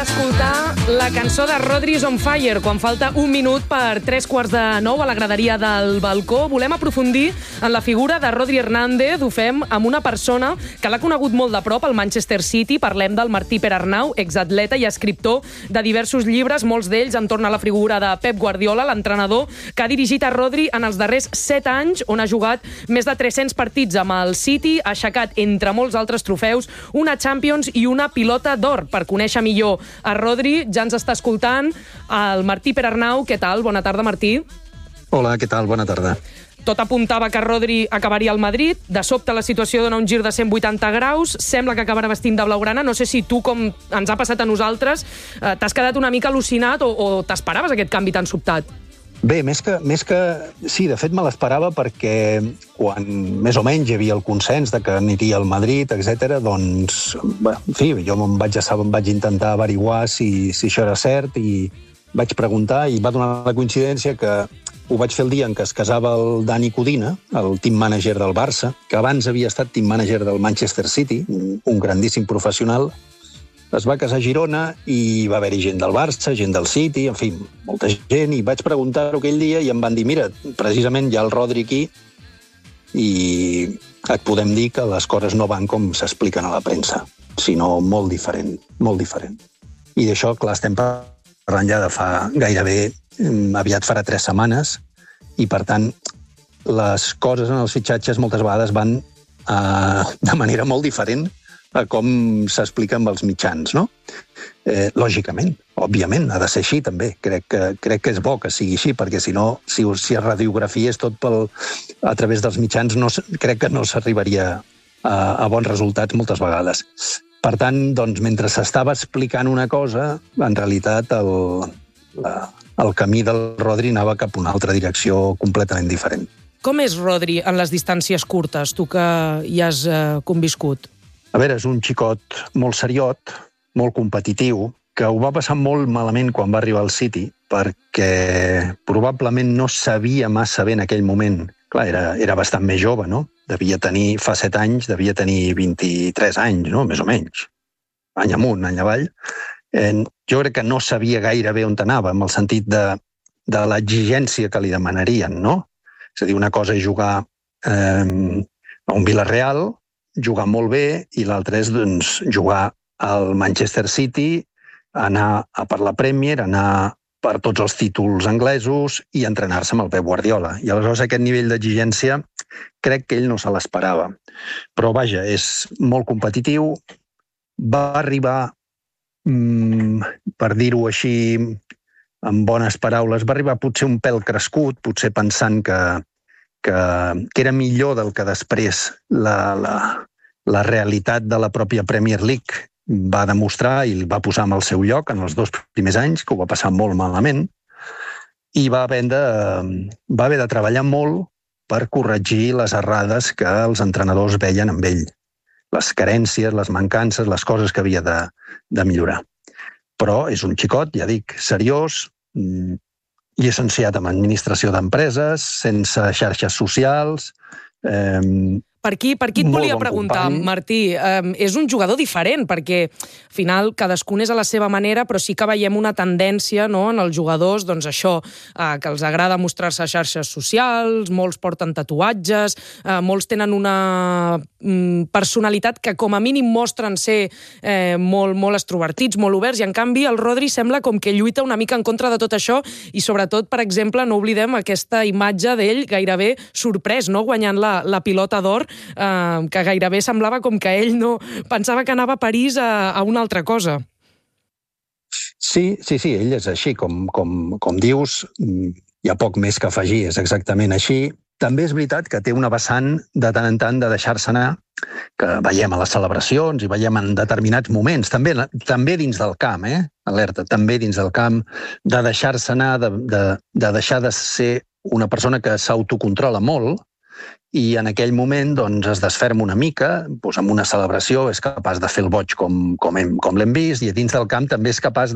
d'escoltar la cançó de Rodri's on Fire quan falta un minut per 8:45 a la graderia del balcó. Volem aprofundir en la figura de Rodri Hernández. Ho fem amb una persona que l'ha conegut molt de prop al Manchester City. Parlem del Martí Perarnau, exatleta i escriptor de diversos llibres, molts d'ells entorn a la figura de Pep Guardiola, l'entrenador que ha dirigit a Rodri en els darrers 7 anys, on ha jugat més de 300 partits amb el City, ha aixecat, entre molts altres trofeus, una Champions i una pilota d'or. Per conèixer millor a Rodri, ja ens està escoltant el Martí Perarnau. Què tal? Bona tarda, Martí. Hola, què tal? Bona tarda. Tot apuntava que Rodri acabaria al Madrid. De sobte la situació dona un gir de 180 graus. Sembla que acabarà vestint de blaugrana. No sé si tu, com ens ha passat a nosaltres, t'has quedat una mica al·lucinat o t'esperaves aquest canvi tan sobtat? Bé, més que... Sí, de fet me l'esperava perquè quan més o menys hi havia el consens de que aniria al Madrid, etc., doncs, en fi, jo em vaig intentar averiguar si això era cert i vaig preguntar i va donar la coincidència que ho vaig fer el dia en què es casava el Dani Codina, el team manager del Barça, que abans havia estat team manager del Manchester City, un grandíssim professional. Es va casar a Girona i va haver-hi gent del Barça, gent del City, en fi, molta gent, i vaig preguntar-ho aquell dia i em van dir, mira, precisament hi ha el Rodri aquí i et podem dir que les coses no van com s'expliquen a la premsa, sinó molt diferent, molt diferent. I d'això, clar, estem parlant ja de fa gairebé, aviat farà 3 setmanes, i per tant, les coses en els fitxatges moltes vegades van de manera molt diferent a com s'explica amb els mitjans, no? Lògicament, òbviament, ha de ser així també. Crec que és bo que sigui així, perquè si no, si es radiografiés tot a través dels mitjans, crec que no s'arribaria a bons resultats moltes vegades. Per tant, doncs, mentre s'estava explicant una cosa, en realitat el camí del Rodri anava cap a una altra direcció completament diferent. Com és Rodri en les distàncies curtes, tu que hi has conviscut? A veure, és un xicot molt seriot, molt competitiu, que ho va passar molt malament quan va arribar al City, perquè probablement no sabia massa bé en aquell moment. Clar, era bastant més jove, no? Fa 7 anys, devia tenir 23 anys, no? Més o menys. Any amunt, any avall. Jo crec que no sabia gaire bé on anava, en el sentit de l'exigència que li demanarien, no? És a dir, una cosa és jugar a un Villarreal, jugar molt bé, i l'altre és doncs, jugar al Manchester City, anar per la Premier, anar per tots els títols anglesos i entrenar-se amb el Pep Guardiola. I aleshores aquest nivell d'exigència crec que ell no se l'esperava. Però vaja, és molt competitiu. Va arribar, per dir-ho així, en bones paraules, va arribar potser un pèl crescut, potser pensant que era millor del que després la realitat de la pròpia Premier League va demostrar i el va posar en el seu lloc en els 2 primers anys, que ho va passar molt malament, i va haver de treballar molt per corregir les errades que els entrenadors veien amb ell, les carències, les mancances, les coses que havia de millorar. Però és un xicot, ja dic, seriós, llicenciat en administració d'empreses, sense xarxes socials. Per aquí et volia preguntar, Martí. És un jugador diferent, perquè al final cadascun és a la seva manera, però sí que veiem una tendència, no, en els jugadors, doncs això, que els agrada mostrar-se a xarxes socials, molts porten tatuatges, molts tenen una personalitat que com a mínim mostren ser molt extrovertits, molt oberts, i en canvi el Rodri sembla com que lluita una mica en contra de tot això, i sobretot, per exemple, no oblidem aquesta imatge d'ell gairebé sorprès, no, guanyant la pilota d'or, que gairebé semblava com que ell no pensava que anava a París a una altra cosa. Sí, ell és així, com dius, hi ha poc més que afegir, és exactament així. També és veritat que té una vessant de tant en tant de deixar-se anar, que veiem a les celebracions i veiem en determinats moments, també dins del camp, alerta, també dins del camp, de deixar-se anar, de deixar de ser una persona que s'autocontrola molt, i en aquell moment doncs, es desferma una mica, doncs, amb una celebració és capaç de fer el boig com l'hem vist, i a dins del camp també és capaç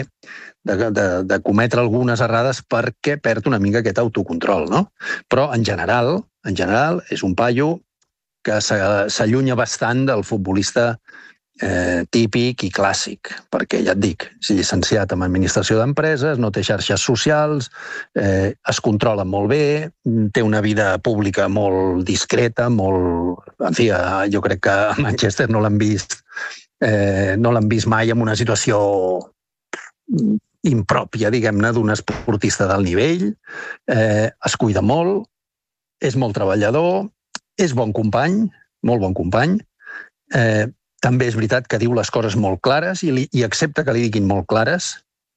de cometre algunes errades perquè perd una mica aquest autocontrol, no? Però en general és un paio que s'allunya bastant del futbolista típic i clàssic, perquè ja et dic, és llicenciat en administració d'empreses, no té xarxes socials, es controla molt bé, té una vida pública molt discreta, molt... En fi, jo crec que a Manchester no l'han vist mai en una situació impròpia, diguem-ne, d'un esportista d'alt nivell, es cuida molt, és molt treballador, és bon company, molt bon company, també és veritat que diu les coses molt clares i accepta que li diguin molt clares.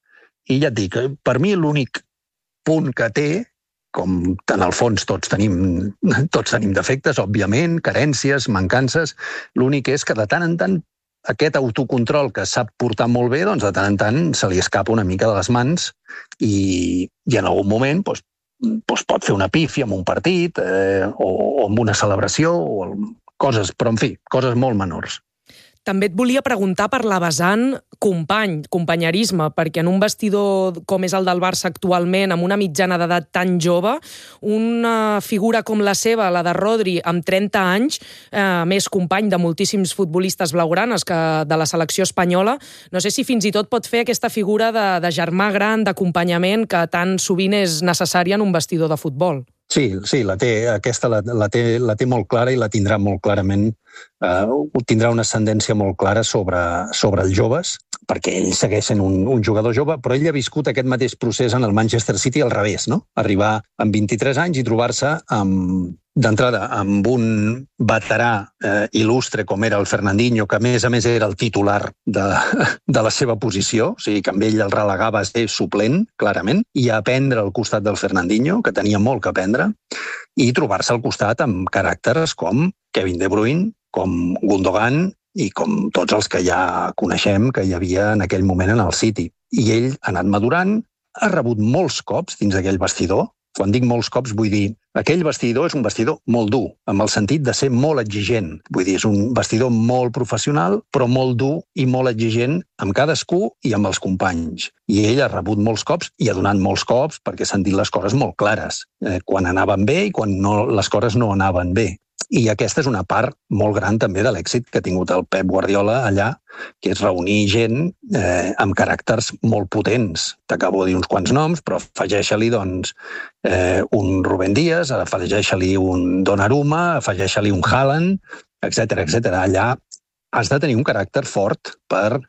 I ja et dic, per mi l'únic punt que té, com en el fons tots tenim defectes, òbviament, carències, mancances, l'únic és que de tant en tant aquest autocontrol que sap portar molt bé, doncs de tant en tant se li escapa una mica de les mans i en algun moment pot fer una pífia en un partit o en una celebració, o coses, però en fi, coses molt menors. També et volia preguntar per la vessant companyerisme, perquè en un vestidor com és el del Barça actualment, amb una mitjana d'edat tan jove, una figura com la seva, la de Rodri, amb 30 anys, més company de moltíssims futbolistes blaugranes que de la selecció espanyola, no sé si fins i tot pot fer aquesta figura de germà gran, d'acompanyament, que tan sovint és necessària en un vestidor de futbol. Sí, aquesta la té molt clara i la tindrà molt clarament, tindrà una ascendència molt clara sobre els joves, perquè ell segueix sent un jugador jove, però ell ha viscut aquest mateix procés en el Manchester City al revés, no? Arribar amb 23 anys i trobar-se d'entrada amb un veterà il·lustre com era el Fernandinho, que a més era el titular de la seva posició, o sigui que amb ell el relegava a ser suplent, clarament, i a aprendre al costat del Fernandinho, que tenia molt que aprendre, i trobar-se al costat amb caràcters com Kevin De Bruyne, com Gundogan i com tots els que ja coneixem que hi havia en aquell moment en el City. I ell ha anat madurant, ha rebut molts cops dins d'aquell vestidor. Quan dic molts cops vull dir aquell vestidor és un vestidor molt dur, amb el sentit de ser molt exigent. Vull dir, és un vestidor molt professional, però molt dur i molt exigent amb cadascú i amb els companys. I ell ha rebut molts cops i ha donat molts cops perquè s'han dit les coses molt clares, quan anaven bé i quan les coses no anaven bé. I aquesta és una part molt gran també de l'èxit que ha tingut el Pep Guardiola allà, que és reunir gent amb caràcters molt potents. T'acabo de dir uns quants noms, però afegeix-li doncs, un Rubén Díaz, afegeix-li un Donnarumma, afegeix-li un Haaland, etc. Allà has de tenir un caràcter fort per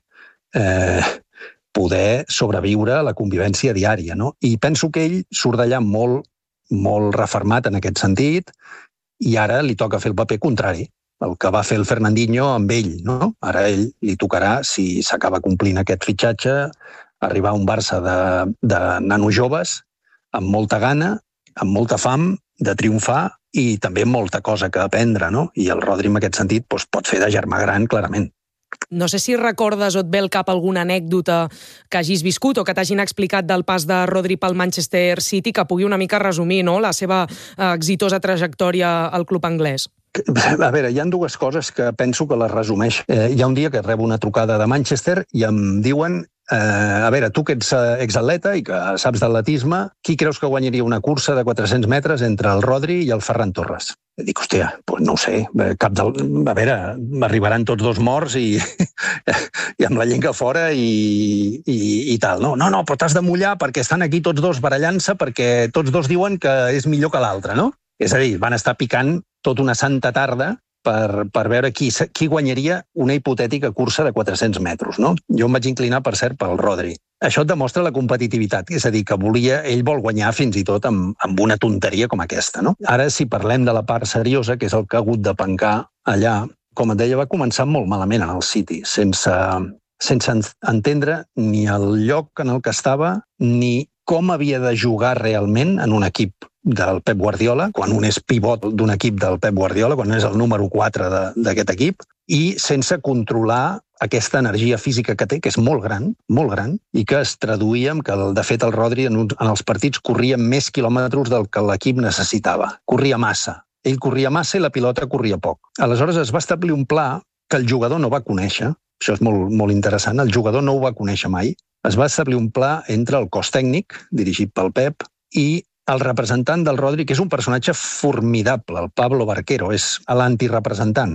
poder sobreviure a la convivència diària, no? I penso que ell surt d'allà molt refermat en aquest sentit, i ara li toca fer el paper contrari, el que va fer el Fernandinho amb ell, no? Ara a ell li tocarà, si s'acaba complint aquest fitxatge, arribar a un Barça de nanos joves, amb molta gana, amb molta fam de triomfar i també amb molta cosa que aprendre, no? I el Rodri, en aquest sentit, pot fer de germà gran, clarament. No sé si recordes o et ve al cap alguna anècdota que hagis viscut o que t'hagin explicat del pas de Rodri pel Manchester City que pugui una mica resumir, no?, la seva exitosa trajectòria al club anglès. A veure, hi ha dues coses que penso que les resumeix. Hi ha un dia que rebo una trucada de Manchester i em diuen a veure, tu que ets exatleta i que saps d'atletisme, qui creus que guanyaria una cursa de 400 metres entre el Rodri i el Ferran Torres? Dic, hòstia, doncs no ho sé, a veure, arribaran tots dos morts i amb la llengua fora i tal. No, però t'has de mullar perquè estan aquí tots dos barallant-se perquè tots dos diuen que és millor que l'altre, no? És a dir, van estar picant tota una santa tarda per veure qui guanyaria una hipotètica cursa de 400 metres, no? Jo em vaig inclinar, per cert, pel Rodri. Això et demostra la competitivitat, és a dir, que ell vol guanyar fins i tot amb una tonteria com aquesta, no? Ara, si parlem de la part seriosa, que és el que ha hagut de pencar allà, com et deia, va començar molt malament en el City, sense entendre ni el lloc en el que estava, ni com havia de jugar realment en un equip del Pep Guardiola, quan un és pivot d'un equip del Pep Guardiola, quan és el número 4 d'aquest equip, i sense controlar aquesta energia física que té, que és molt gran, i que es traduïa en que, de fet, el Rodri en els partits corria més quilòmetres del que l'equip necessitava. Corria massa. Ell corria massa i la pilota corria poc. Aleshores es va establir un pla que el jugador no va conèixer. Això és molt interessant. El jugador no ho va conèixer mai. Es va establir un pla entre el cos tècnic, dirigit pel Pep, i el representant del Rodri, que és un personatge formidable, el Pablo Barquero, és l'antirepresentant.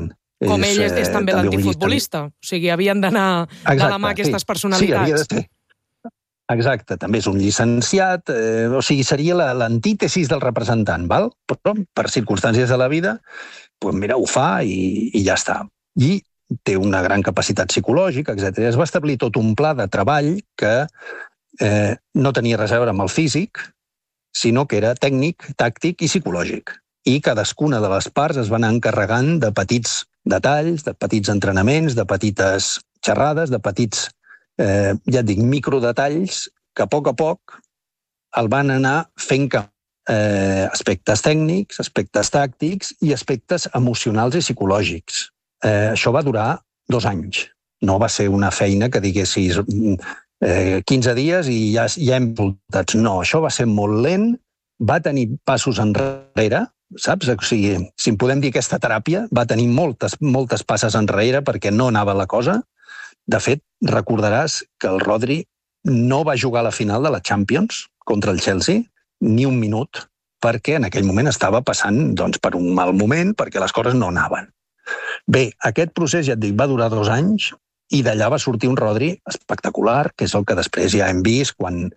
Com ell és també l'antifutbolista. O sigui, havien d'anar de la mà aquestes personalitats. Sí, havia de ser. Exacte, també és un llicenciat, o sigui, seria l'antítesis del representant, val? Però per circumstàncies de la vida, doncs mira, ho fa i ja està. I té una gran capacitat psicològica, etc. Es va establir tot un pla de treball que no tenia res a veure amb el físic, sinó que era tècnic, tàctic i psicològic. I cadascuna de les parts es va anar encarregant de petits detalls, de petits entrenaments, de petites xerrades, de petits ja et dic, microdetalls que a poc el van anar fent aspectes tècnics, aspectes tàctics i aspectes emocionals i psicològics. Això va durar 2 anys. No va ser una feina que diguessis 15 dies i ja hem resultats. No, això va ser molt lent, va tenir passos enrere, saps? O sigui, si en podem dir aquesta teràpia, va tenir moltes passes enrere perquè no anava la cosa. De fet, recordaràs que el Rodri no va jugar a la final de la Champions contra el Chelsea ni un minut, perquè en aquell moment estava passant per un mal moment, perquè les coses no anaven. Bé, aquest procés, ja et dic, va durar 2 anys i d'allà va sortir un Rodri espectacular, que és el que després ja hem vist quan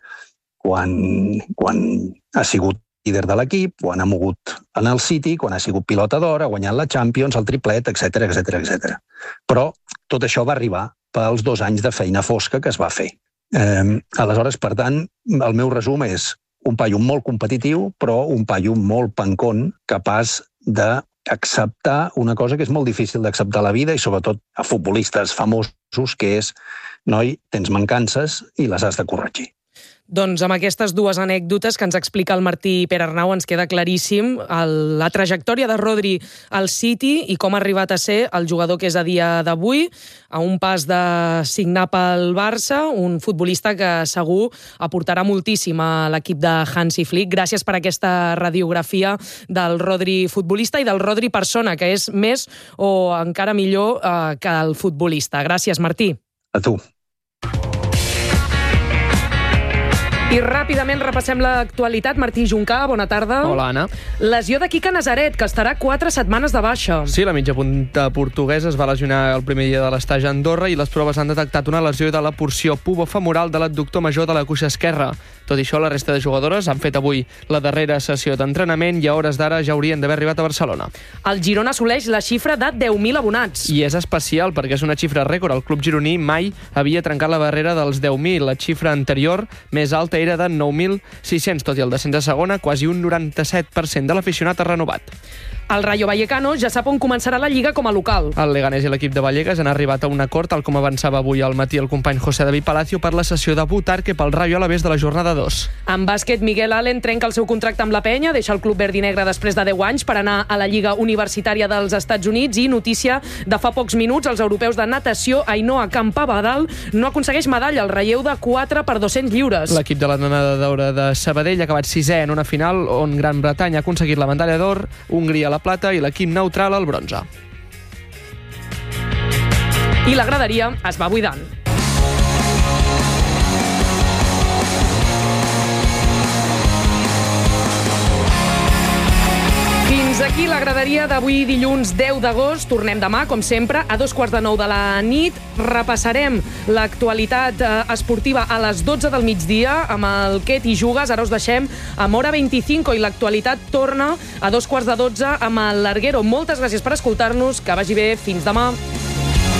ha sigut líder de l'equip, quan ha mogut en el City, quan ha sigut pilota d'or, ha guanyat la Champions, el triplet, etc. Però tot això va arribar pels 2 anys de feina fosca que es va fer. Aleshores, per tant, el meu resum és un paio molt competitiu, però un paio molt pancón, capaç d'acceptar una cosa que és molt difícil d'acceptar a la vida i sobretot a futbolistes famosos, que és, noi, tens mancances i les has de corregir. Doncs amb aquestes 2 anècdotes que ens explica el Martí Perarnau ens queda claríssim la trajectòria de Rodri al City i com ha arribat a ser el jugador que és a dia d'avui, a un pas de signar pel Barça, un futbolista que segur aportarà moltíssim a l'equip de Hansi Flick. Gràcies per aquesta radiografia del Rodri futbolista i del Rodri persona, que és més o encara millor que el futbolista. Gràcies, Martí. A tu. I ràpidament repassem l'actualitat. Martí Juncà, bona tarda. Hola, Anna. Lesió de Quique Nazaret, que estarà 4 setmanes de baixa. Sí, la mitja punta portuguesa es va lesionar el primer dia de l'estatge a Andorra i les proves han detectat una lesió de la porció pubofemoral de l'adductor major de la cuixa esquerra. Tot i això, la resta de jugadores han fet avui la darrera sessió d'entrenament i a hores d'ara ja haurien d'haver arribat a Barcelona. El Girona assoleix la xifra de 10.000 abonats. I és especial perquè és una xifra rècord. El club gironí mai havia trencat la barrera dels 10.000. La xifra anterior, més alta, era de 9.600, tot i el descens de segona, quasi un 97% de l'aficionat ha renovat. El Rayo Vallecano ja sap on començarà la Lliga com a local. El Leganés i l'equip de Vallecas han arribat a un acord, tal com avançava avui al matí el company José David Palacio, per la sessió de Butarque pel Rayo Alavés de la jornada 2. En bàsquet, Miguel Allen trenca el seu contracte amb la Penya, deixa el club verd i negre després de 10 anys per anar a la Lliga Universitària dels Estats Units i, notícia de fa pocs minuts, els europeus de natació, Ainhoa Campabadal no aconsegueix medalla al relleu de 4 per 200 lliures. L'equip de la nedadora de Sabadell ha acabat 6è en una final on Gran Bretanya ha aconseguit la medalla d'or, Hongria la plata i l'equip neutral al bronze. I la graderia es va buidant. Fins aquí la graderia d'avui dilluns 10 d'agost. Tornem demà, com sempre, a 8:45 de la nit. Repassarem l'actualitat esportiva a les 12 del migdia amb el Què t'hi jugues. Ara us deixem amb Hora 25 i l'actualitat torna a 2:15 amb el Larguero. Moltes gràcies per escoltar-nos. Que vagi bé. Fins demà.